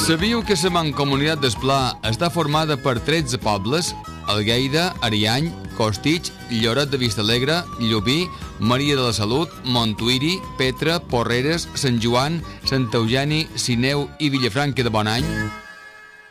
Sabíeu que la Mancomunitat d'Esplà està formada per 13 pobles? Algueida, Ariany, Costitx, Lloret de Vistalegre, Llubí, Maria de la Salut, Montuïri, Petra, Porreres, Sant Joan, Sant Eugeni, Sineu i Vilafranca de Bonany?